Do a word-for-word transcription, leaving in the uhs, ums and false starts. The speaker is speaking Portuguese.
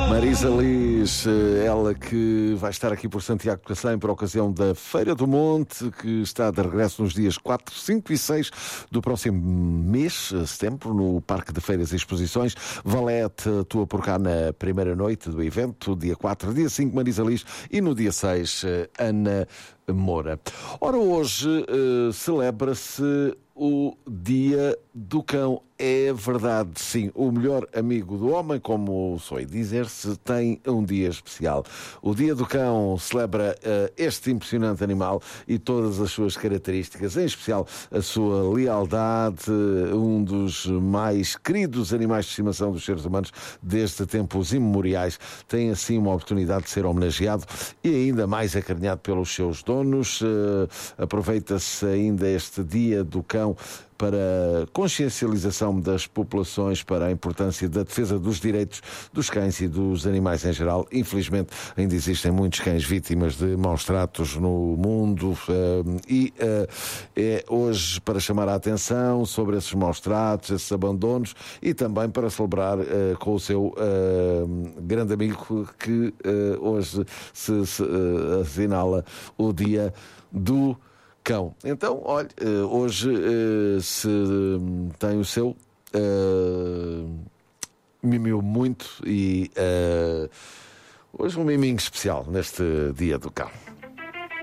Marisa Liz, ela que vai estar aqui por Santiago de Cacém por ocasião da Feira do Monte, que está de regresso nos dias quatro, cinco e seis do próximo mês, setembro, no Parque de Feiras e Exposições. Valete atua por cá na primeira noite do evento, dia quatro, dia cinco, Marisa Liz, e no dia seis, Ana Moura. Ora, hoje uh, celebra-se o Dia do Cão. É verdade, sim, o melhor amigo do homem, como soe dizer-se, tem um dia especial. O Dia do Cão celebra uh, este impressionante animal e todas as suas características, em especial a sua lealdade, um dos mais queridos animais de estimação dos seres humanos desde tempos imemoriais. Tem assim uma oportunidade de ser homenageado e ainda mais acarinhado pelos seus donos. Uh, aproveita-se ainda este Dia do Cão para consciencialização das populações para a importância da defesa dos direitos dos cães e dos animais em geral. Infelizmente, ainda existem muitos cães vítimas de maus tratos no mundo e é hoje para chamar a atenção sobre esses maus tratos, esses abandonos e também para celebrar com o seu grande amigo que hoje se, se assinala o Dia do Cão. Então, olha, hoje se tem o seu, uh, mimou muito e uh, hoje um miminho especial neste Dia do Cão.